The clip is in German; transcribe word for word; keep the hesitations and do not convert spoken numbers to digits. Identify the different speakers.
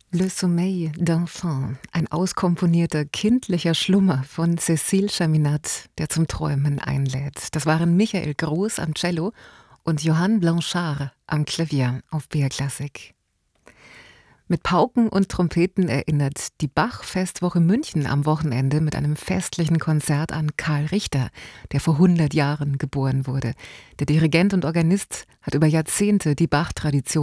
Speaker 1: Le Sommeil d'Enfant, ein auskomponierter kindlicher Schlummer von Cécile Chaminade, der zum Träumen einlädt. Das waren Michael Groß am Cello und Johann Blanchard am Klavier auf B R Klassik. Mit Pauken und Trompeten erinnert die Bach-Festwoche München am Wochenende mit einem festlichen Konzert an Karl Richter, der vor hundert Jahren geboren wurde. Der Dirigent und Organist hat über Jahrzehnte die Bach-Tradition